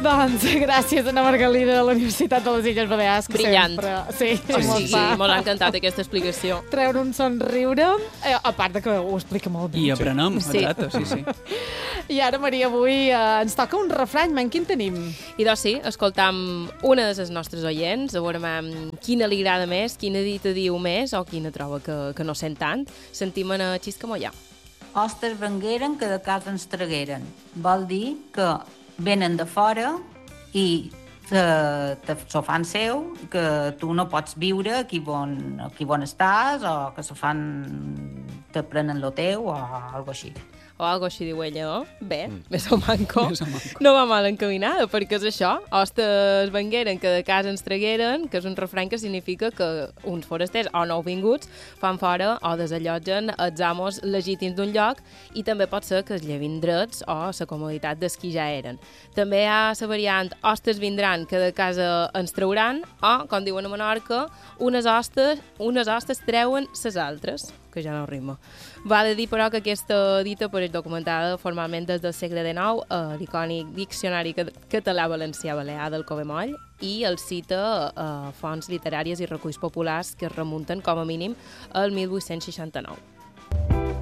Doncs gràcies, Anna Margalida, de la Universitat de les Illes Balears. Brillant. Sí, m'ha encantat aquesta explicació. Treure un somriure, a part de que ho explica molt bé. I aprenem, exacte, sí. I ara, Maria, avui ens toca un refrany, quin tenim? I doncs sí, escoltam una de les nostres oients, a veure quina li agrada més, quina dita diu més o quina troba que no sent tant. Sentim a Xisca Mollà. Hostes vengueren que de casa ens tragueren. Vol dir que venen de fora i s'ho fan seu, que tu no pots viure aquí on estàs o que te prenen lo teu o alguna cosa així. O algo així diu ella, no? Bé, més o manco. No va mal encaminada, perquè és això. Hostes vengueren que de casa ens tragueren, que és un refrany que significa que uns forasters o nouvinguts fan fora o desallotgen els amos legítims d'un lloc i també pot ser que es llevin drets o la comoditat dels qui ja eren. També hi ha la variant hostes vindran que de casa ens trauran o, com diuen a Menorca, unes hostes treuen ses altres, que ja no rima. Val a dir, però, que aquesta dita és documentada formalment des del segle XIX a l'icònic Diccionari Català-Valencià-Balear del Covemoll i el cita a fonts literàries i reculls populars que es remunten, com a mínim, al 1869.